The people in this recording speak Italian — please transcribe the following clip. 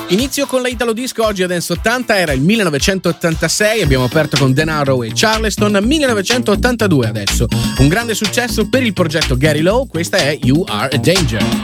Inizio con la Italo Disco, oggi a Dance 80, era il 1986, abbiamo aperto con Denaro e Charleston. 1982 adesso, un grande successo per il progetto Gary Lowe, questa è You Are a Danger.